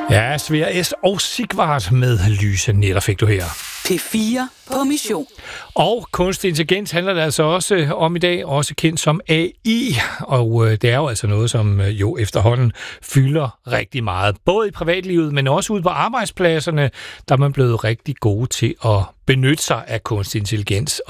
Ja, Svea S. og Sigvart med Lyse Netter fik du her. P4 på mission. Og kunstig intelligens handler det altså også om i dag, også kendt som AI. Og det er jo altså noget, som jo efterhånden fylder rigtig meget. Både i privatlivet, men også ude på arbejdspladserne, der er man blevet rigtig gode til at benytte sig af kunstig intelligens.